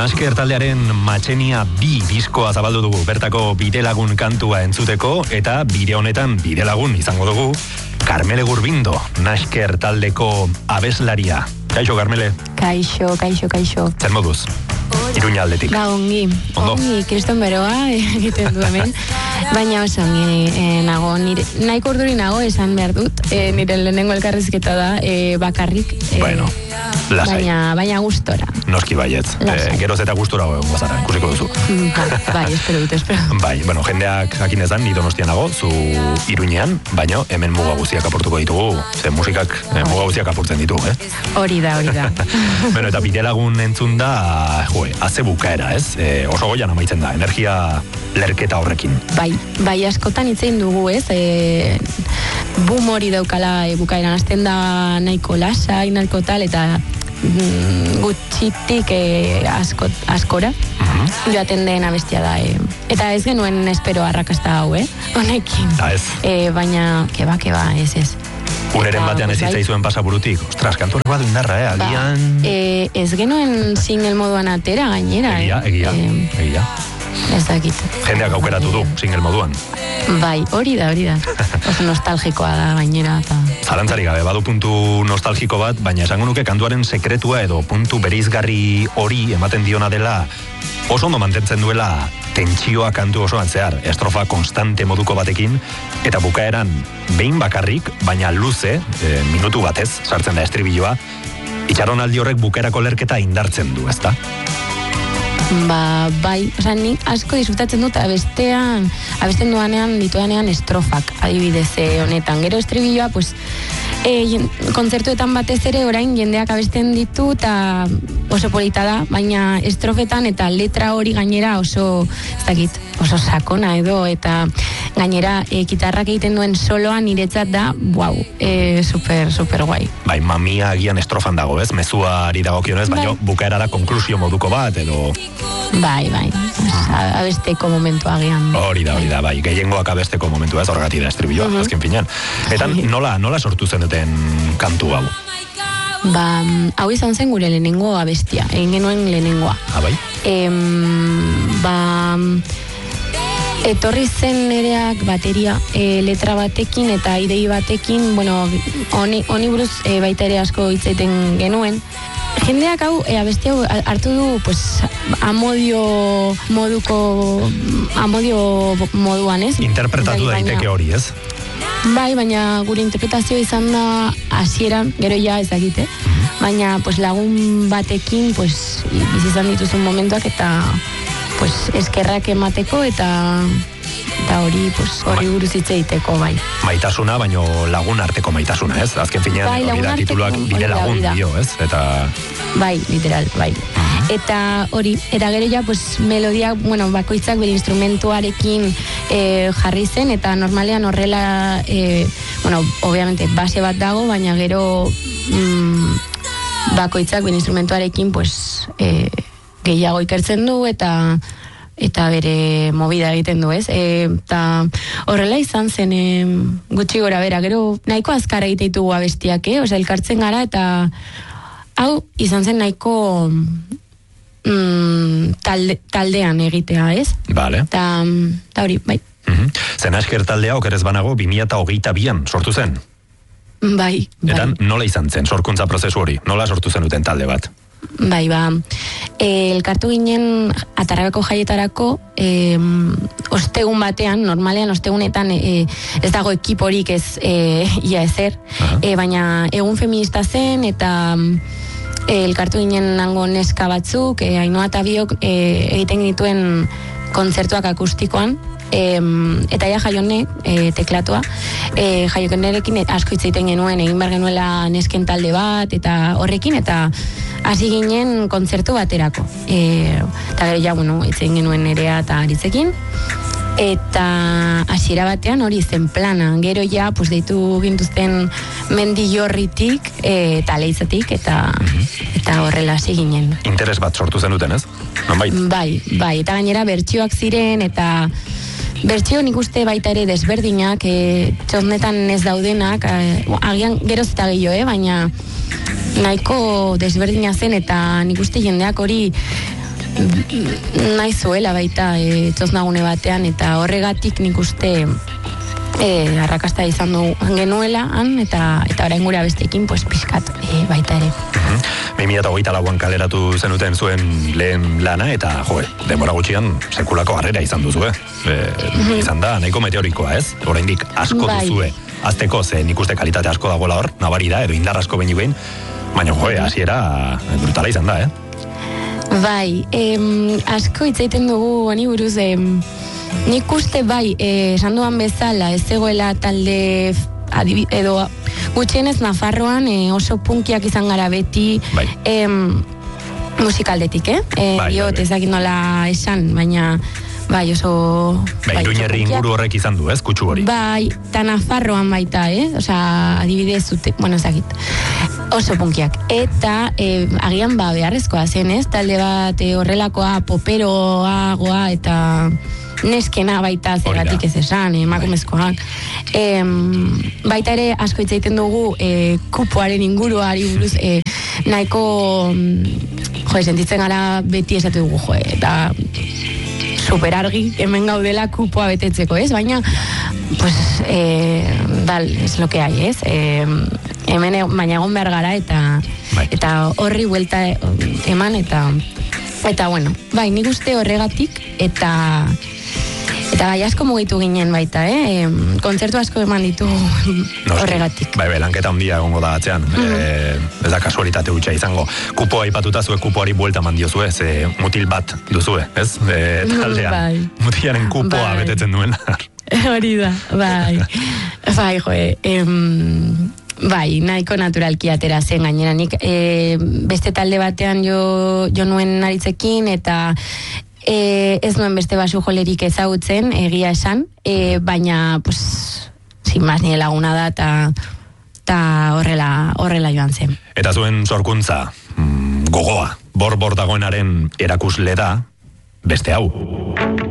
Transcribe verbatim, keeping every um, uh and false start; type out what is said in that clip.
Nasker taldearen Matxenia bi diskoa zabaldu dugu, bertako bidelagun kantua entzuteko, eta bide honetan bidelagun izango dugu Karmele Gurbindo, Nasker taldeko abeslaria. Kaixo, Karmele. Kaixo, kaixo, kaixo. Zer moduz? Iruña aldetik. Ba, ongi. Ondo? Ongi, kriston beroa egiten du hemen. Baina oso ongi e, nago. Nire, nahiko urduri nago esan behar dut. E, nire lehenengo elkarrizketa da e, bakarrik. E, Bueno, lasai. Baina, baina gustora. Noski baiet. E, geroz eta gustora egongo zara, ikusiko duzu. Ba, bai, espero dut, espero. Bai, bueno, jendeak jakin ezan, ni Donostian nago, zu Iruñean, baina hemen muga guztiak apurtuko ditugu, ze musikak eh, muga guztiak apurtzen ditu, eh? Hori da, hori da. Bueno, eta bidelagun entzun da, jo, haze bukaera, ez? E, oso goian amaitzen da, energia lerketa horrekin. Bai, bai askotan hitzein dugu, ez? E, boom hori daukala e, bukaeran hasten da nahiko lasai, nahiko tal, eta mm, gutxitik e, asko, askora uh-huh. joaten den abestia da. E. Eta ez genuen espero arrakasta hau, eh? Honekin. Da ez. E, baina, keba, keba, ez ez. Uneren batean ez hitzaizuen pasaburutik. Ostras, kantu horrek badu indarra, eh? Agian... Ba, e, ez genuen single moduan atera gainera, egia, eh? Egia, e, egia. Ez dakit. Jendeak aukeratu du, single moduan. Bai, hori da, hori da. Oso nostalgikoa da gainera. Ta... Zalantzari gabe, badu puntu nostalgiko bat, baina esango nuke kantuaren sekretua edo puntu bereizgarri hori ematen diona dela oso ondo mantentzen duela tentsioa kantu osoan zehar, estrofa konstante moduko batekin, eta bukaeran behin bakarrik, baina luze, e, minutu batez, sartzen da estribilloa, itxaronaldi horrek bukaerako lerketa indartzen du, ezta? Ba, bai, oza, nik asko disfrutatzen dut abestean, abesten duanean dituanean estrofak, adibidez honetan. Gero estribilloa, pues, e, kontzertuetan batez ere orain jendeak abesten ditu eta oso polita da, baina estrofetan eta letra hori gainera oso, ez dakit, oso sakona edo, eta gainera e, gitarrak egiten duen soloa niretzat da, wow, e, super, super guai. Bai, mamia agian estrofan dago, ez? Mezuari dagokionez, bai. Baina bukaera da konklusio moduko bat, edo... Bai, bai, abesteko momentu agian. Hori da, hori da, bai, gehiengoak abesteko momentu, ez? Horregatik da estribilloa, uh-huh. azken finean. Eta nola, nola sortu zen duten kantu hau? Ba, hau izan zen gure lehenengo abestia, egin genuen lehenengoa. Ah, bai? Em, ba... Etorri zen nereak bateria e, letra batekin eta idei batekin, bueno, honi, honi buruz e, baita ere asko hitzaiten genuen. Jendeak hau, e, abesti hau hartu du, pues, amodio moduko, amodio moduan, ez? Interpretatu daiteke hori, ez? Bai, baina gure interpretazio izan da hasieran, gero ja ez dakite, baina pues, lagun batekin pues, bizizan dituzun momentuak eta pues, eskerrak emateko eta eta hori pues, hori buruz hitz egiteko, bai. Maitasuna, baino lagun arteko maitasuna, ez? Azken finean, bai, hori da tituluak bide lagun dio, ez? Eta... Bai, literal, bai. Uh-huh. Eta hori, eta gero ja, pues, melodia, bueno, bakoitzak bere instrumentuarekin eh, jarri zen, eta normalean horrela, eh, bueno, obviamente, base bat dago, baina gero mm, bakoitzak bere instrumentuarekin, pues, eh, gehiago ikertzen du, eta eta bere movida egiten du, ez? E, eta horrela izan zen e, gutxi gora bera, gero nahiko azkar egite ditugu abestiak, eh? Osea, elkartzen gara, eta hau izan zen nahiko mm, talde, taldean egitea, ez? Vale. Eta hori, bai. Uh-huh. Zen Nasker taldea okerez banago bi mila hogeita bian sortu zen? Bai, bai. Eta nola izan zen, sorkuntza prozesu hori? Nola sortu zen duten talde bat? Bai, ba, e, elkartu ginen Atarrabeko jaietarako e, ostegun batean, normalean ostegunetan e, ez dago ekiporik ez e, ia ezer, uh-huh. e, baina egun feminista zen eta e, elkartu ginen nango neska batzuk, e, Ainhoa eta biok e, egiten dituen kontzertuak akustikoan, E, eta ja Jaione e, teklatua e, Jaionerekin asko hitz egiten genuen, egin behar genuela nesken talde bat eta horrekin, eta hasi ginen kontzertu baterako e, eta gero ja, bueno, hitz egin genuen Nerea eta Aritzekin, eta hasiera batean hori zen plana, gero ja pues, deitu gintuzten Mendillorritik e, eta Leizatik, eta eta horrela hasi ginen. Interes bat sortu zen duten, ez? Nonbait? Bai, bai, eta gainera bertsioak ziren, eta bertsio nik uste baita ere desberdinak, e, txosnetan ez daudenak, e, agian geroz eta gehiago, eh? Baina nahiko desberdina zen, eta nik uste jendeak hori nahi zuela baita e, txosnagune batean, eta horregatik nik uste e, arrakasta izan du genuela han, eta eta orain gura besteekin pues, pixkat e, baita ere. bi mila hogeita lauan kaleratu zenuten zuen lehen lana, eta jo, denbora gutxian sekulako harrera izan duzu, eh? E, izan da, nahiko meteorikoa, ez? Oraindik asko bai. duzue. Azteko, ze nik uste kalitate asko dagoela hor, nabari da, edo indar asko behin behin, baina jo, hasiera brutala izan da, eh? Bai, em, asko hitz egiten dugu honi buruz, em, nik uste bai, eh, esan duan bezala, ez zegoela talde adibi, edo gutxienez Nafarroan eh, oso punkiak izan gara beti, bai. em, musikaldetik, eh? E, bai, diot, bai, bai. ez dakit nola esan, baina bai, oso... Bai, Iruñerri inguru horrek izan du, ez, kutsu hori. Bai, eta Nafarroan baita, eh? Osea, adibidez, zute, bueno, ez dakit, oso punkiak. Eta, eh, agian ba, beharrezkoa zen, ez? Talde bat eh, horrelakoa, poperoagoa, eta neskena baita zergatik ez esan, emakumezkoak. Eh, baita ere, asko hitz egiten dugu, eh, kupoaren inguruari buruz, eh, nahiko, jo, sentitzen gara beti esatu dugu, jo, eta super argi hemen gaudela kupoa betetzeko, ez? Baina, pues, eh, dal, es lo que hay, ez? Eh, hemen e, baina egon behar gara, eta bai. eta horri buelta eman, eta eta bueno, bai, nik uste horregatik, eta eta bai, asko mugitu ginen baita, eh? E, kontzertu asko eman ditu horregatik. Bai, bai, lanketa handia egongo da atzean. Mm-hmm. E, ez da kasualitate hutsa izango. Kupoa aipatuta zuek kupoari buelta eman diozue, ze mutil bat duzue, ez? E, taldean, bai. mutilaren kupoa bai. betetzen duena. Hori da, bai. Bai, joe, em, bai, nahiko naturalki atera zen gainera. Nik e, beste talde batean jo, jo nuen naritzekin, eta e, ez nuen beste basu jolerik ezagutzen, egia esan, e, baina, pues, sin más nire laguna da, eta ta horrela, horrela joan zen. Eta zuen sorkuntza, mm, gogoa, bor-bor dagoenaren erakusle da, beste hau.